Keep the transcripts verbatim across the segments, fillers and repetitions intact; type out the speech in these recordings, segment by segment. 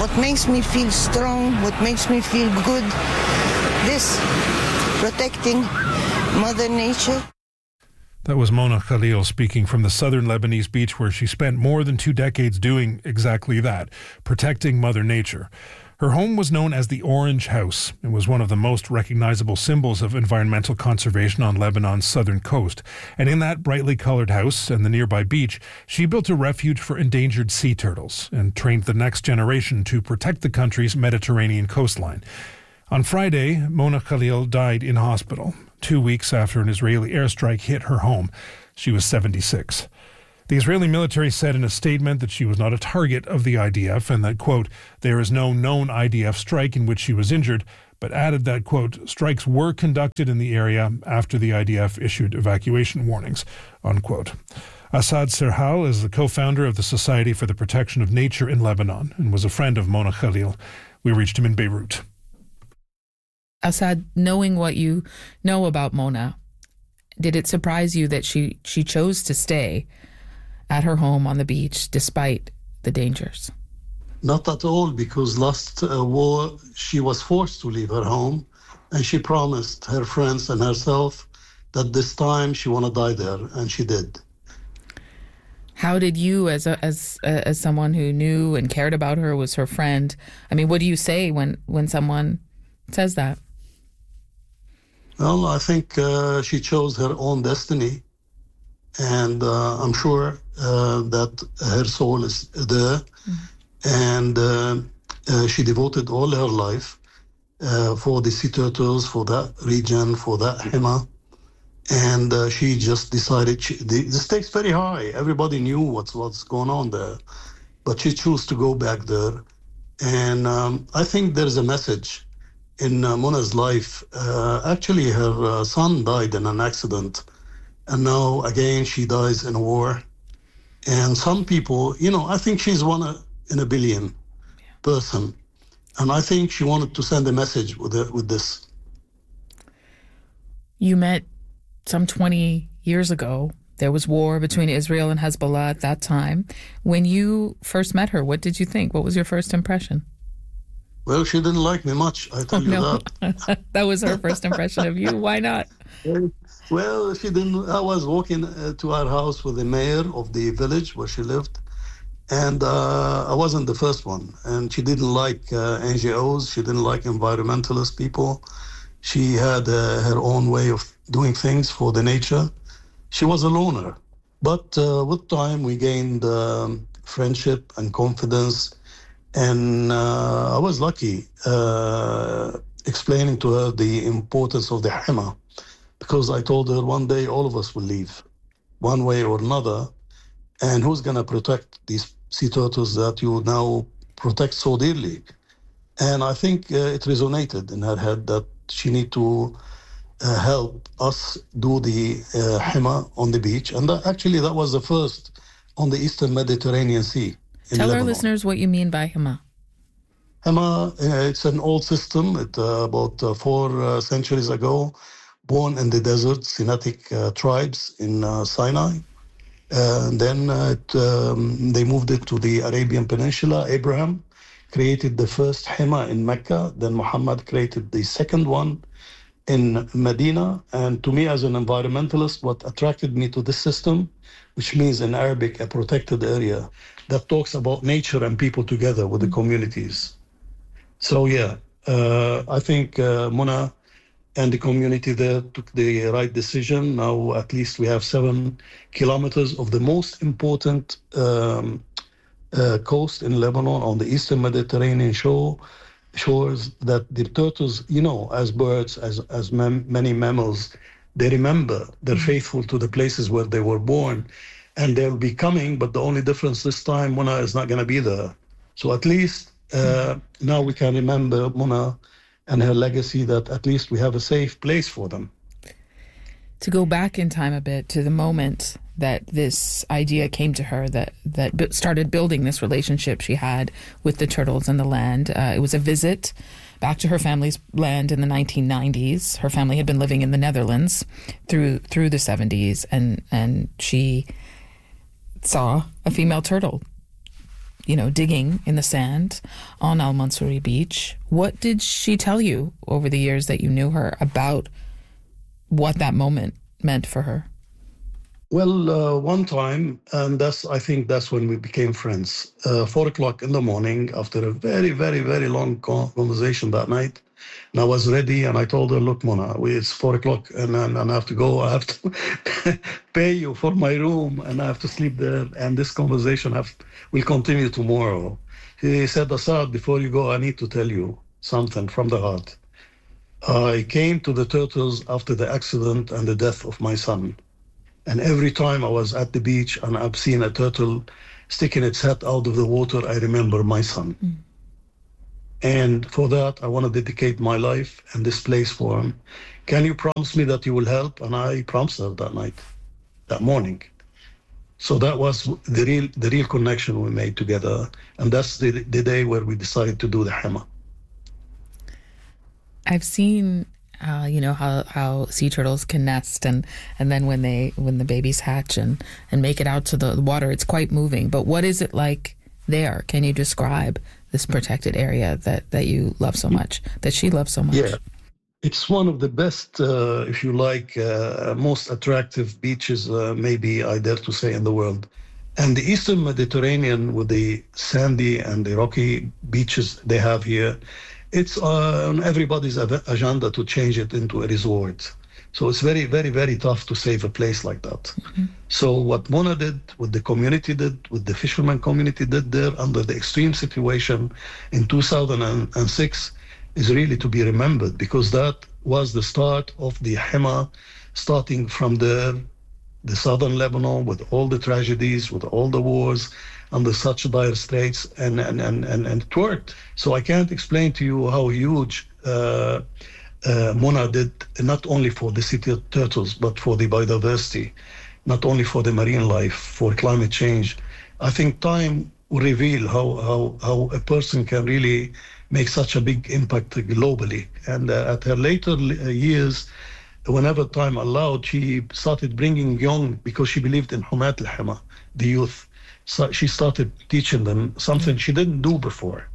what makes me feel strong, what makes me feel good, this, protecting Mother Nature. That was Mona Khalil speaking from the southern Lebanese beach, where she spent more than two decades doing exactly that, protecting Mother Nature. Her home was known as the Orange House. It was one of the most recognizable symbols of environmental conservation on Lebanon's southern coast. And in that brightly colored house and the nearby beach, she built a refuge for endangered sea turtles and trained the next generation to protect the country's Mediterranean coastline. On Friday, Mona Khalil died in hospital, two weeks after an Israeli airstrike hit her home. She was seventy-six. The Israeli military said in a statement that she was not a target of the I D F and that, quote, there is no known I D F strike in which she was injured, but added that, quote, strikes were conducted in the area after the I D F issued evacuation warnings, unquote. Assad Serhal is the co-founder of the Society for the Protection of Nature in Lebanon and was a friend of Mona Khalil. We reached him in Beirut. Assad, knowing what you know about Mona, did it surprise you that she, she chose to stay at her home on the beach despite the dangers? Not at all, because last uh, war she was forced to leave her home, and she promised her friends and herself that this time she want to die there, and she did. How did you, as a, as uh, as someone who knew and cared about her, was her friend, I mean, what do you say when, when someone says that? Well, I think uh, she chose her own destiny, and uh, I'm sure uh, that her soul is there, mm-hmm. and uh, uh, she devoted all her life uh, for the sea turtles, for that region, for that Hema, and uh, she just decided, she, the, the stakes very high, everybody knew what's, what's going on there, but she chose to go back there, and um, I think there's a message in uh, Mona's life. Uh, actually, her uh, son died in an accident, and now again she dies in a war. And some people, you know, I think she's one in a billion yeah. person, and I think she wanted to send a message with it, with this. You met some twenty years ago. There was war between Israel and Hezbollah at that time. When you first met her, what did you think? What was your first impression? Well, she didn't like me much, I tell oh, you no. that. That was her first impression of you. Why not? Well, she didn't. I was walking uh, to our house with the mayor of the village where she lived, and uh, I wasn't the first one. And she didn't like uh, N G Os. She didn't like environmentalist people. She had uh, her own way of doing things for the nature. She was a loner. But uh, with time, we gained um, friendship and confidence. And uh, I was lucky uh, explaining to her the importance of the Hema, because I told her one day all of us will leave, one way or another, and who's going to protect these sea turtles that you now protect so dearly? And I think uh, it resonated in her head that she need to uh, help us do the uh, Hema on the beach. And that, actually, that was the first on the Eastern Mediterranean Sea. Tell Lebanon. Our listeners what you mean by Hema. Hema, uh, it's an old system. It, uh, about uh, four uh, centuries ago, born in the desert, Semitic uh, tribes in uh, Sinai. Uh, and then uh, it, um, they moved it to the Arabian Peninsula. Abraham created the first Hema in Mecca. Then Muhammad created the second one in Medina. And to me, as an environmentalist, what attracted me to this system, which means in Arabic, a protected area, that talks about nature and people together with the communities. So, yeah, uh, I think uh, Mona and the community there took the right decision. Now, at least we have seven kilometers of the most important um, uh, coast in Lebanon on the Eastern Mediterranean shore, shores that the turtles, you know, as birds, as, as mem- many mammals, they remember, they're faithful to the places where they were born. And they'll be coming, but the only difference this time, Mona is not going to be there. So at least uh, now we can remember Mona and her legacy, that at least we have a safe place for them. To go back in time a bit to the moment that this idea came to her, that, that started building this relationship she had with the turtles and the land. Uh, it was a visit back to her family's land in the nineteen nineties. Her family had been living in the Netherlands through through the seventies, and, and she saw a female turtle you know, digging in the sand on Al Mansouri Beach. What did she tell you over the years that you knew her about what that moment meant for her? Well, uh, one time, and that's I think that's when we became friends. Uh, four o'clock in the morning, after a very, very, very long conversation that night, and I was ready, and I told her, "Look, Mona, it's four o'clock, and, and, and I have to go. I have to pay you for my room, and I have to sleep there. And this conversation have, will continue tomorrow." He said, "Assad, before you go, I need to tell you something from the heart. I came to the Turtles after the accident and the death of my son. And every time I was at the beach and I've seen a turtle sticking its head out of the water, I remember my son. Mm. And for that, I want to dedicate my life and this place for him. Can you promise me that you will help?" And I promised her that night, that morning. So that was the real the real connection we made together. And that's the, the day where we decided to do the Hema. I've seen Uh, you know, how, how sea turtles can nest, and, and then when they when the babies hatch and, and make it out to the water, it's quite moving. But what is it like there? Can you describe this protected area that, that you love so much, that she loves so much? Yeah, it's one of the best, uh, if you like, uh, most attractive beaches, uh, maybe I dare to say, in the world. And the Eastern Mediterranean, with the sandy and the rocky beaches they have here, it's uh, on everybody's agenda to change it into a resort. So it's very, very, very tough to save a place like that. Mm-hmm. So what Mona did, what the community did, what the fisherman community did there under the extreme situation in two thousand six is really to be remembered, because that was the start of the Hema, starting from there, the southern Lebanon, with all the tragedies, with all the wars, under such dire straits, and, and, and, and, and it worked. So I can't explain to you how huge uh, uh, Mona did, not only for the city of turtles, but for the biodiversity, not only for the marine life, for climate change. I think time will reveal how, how, how a person can really make such a big impact globally. And uh, at her later years, whenever time allowed, she started bringing young, because she believed in Humat al-Hema, the youth. So she started teaching them something she didn't do before.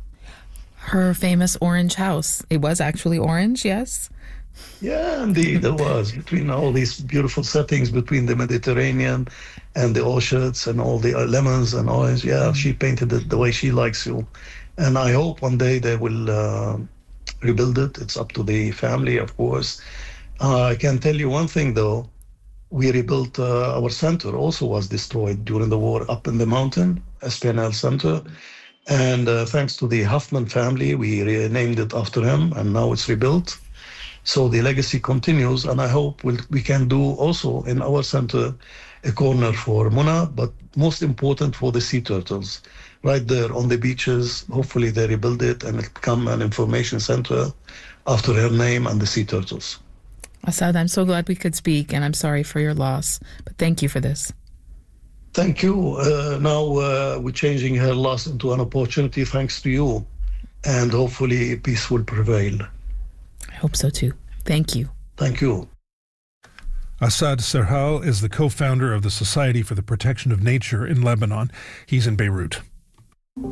Her famous orange house. It was actually orange, yes? Yeah, indeed, it was. Between all these beautiful settings, between the Mediterranean and the orchards and all the lemons and orange. Yeah, she painted it the way she likes to. And I hope one day they will uh, rebuild it. It's up to the family, of course. Uh, I can tell you one thing, though. We rebuilt uh, our center, also was destroyed during the war up in the mountain, S P N L Center. And uh, thanks to the Huffman family, we renamed it after him, and now it's rebuilt. So the legacy continues, and I hope we'll, we can do also in our center a corner for Mona, but most important for the sea turtles. Right there on the beaches, hopefully they rebuild it and it become an information center after her name and the sea turtles. Assad, I'm so glad we could speak, and I'm sorry for your loss, but thank you for this. Thank you. Uh, now uh, we're changing her loss into an opportunity thanks to you, and hopefully peace will prevail. I hope so too. Thank you. Thank you. Assad Serhal is the co-founder of the Society for the Protection of Nature in Lebanon. He's in Beirut.